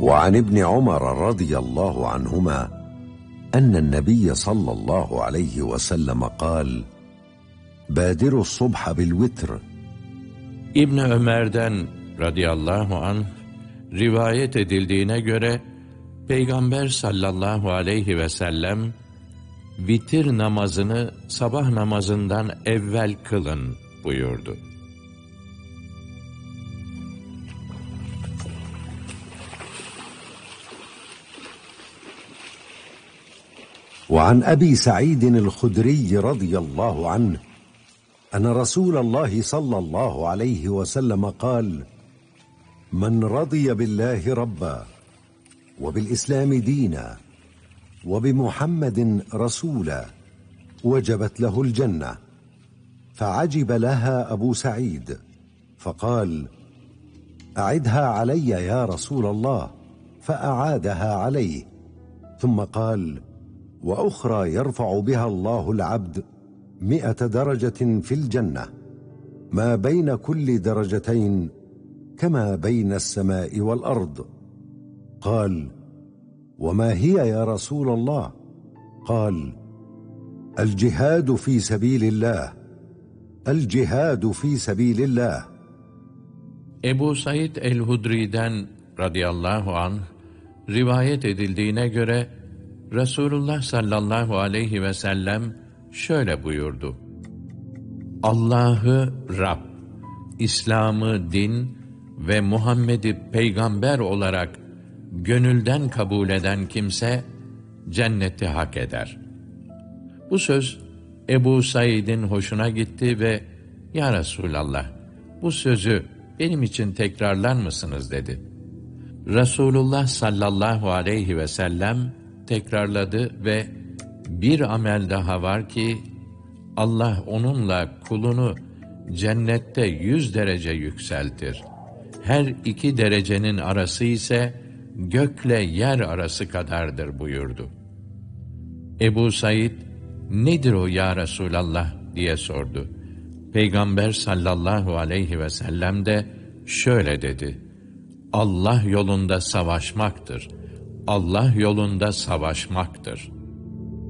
وعن ابن عمر رضي الله عنهما أن النبي صلى الله عليه وسلم قال: بادروا الصبح بالوتر. İbn Ömer'den radıyallahu anh rivayet edildiğine göre Peygamber sallallahu aleyhi ve sellem vitir namazını sabah namazından evvel kılın buyurdu. وعن أبي سعيد الخدري رضي الله عنه أن رسول الله صلى الله عليه وسلم قال: من رضي بالله ربا وبالإسلام دينا وبمحمد رسولا وجبت له الجنة. فعجب لها أبو سعيد فقال: أعدها علي يا رسول الله. فأعادها عليه ثم قال: وأخرى يرفع بها الله العبد 100 درجة في الجنة ما بين كل درجتين كما بين السماء والأرض. قال: وما هي يا رسول الله؟ قال: الجهاد في سبيل الله. الجهاد في سبيل الله. Ebu Said el-Hudri'den radıyallahu anh rivayet edildiğine göre Resulullah sallallahu aleyhi ve sellem şöyle buyurdu: Allah'ı Rab, İslam'ı din ve Muhammed'i peygamber olarak gönülden kabul eden kimse cenneti hak eder. Bu söz Ebu Said'in hoşuna gitti ve "Ya Resulallah, bu sözü benim için tekrarlar mısınız?" dedi. Resulullah sallallahu aleyhi ve sellem tekrarladı ve bir amel daha var ki Allah onunla kulunu cennette 100 derece yükseltir. Her 2 derecenin arası ise gökle yer arası kadardır buyurdu. Ebu Said, "Nedir o ya Resulallah?" diye sordu. Peygamber sallallahu aleyhi ve sellem de şöyle dedi: Allah yolunda savaşmaktır. Allah yolunda savaşmaktır.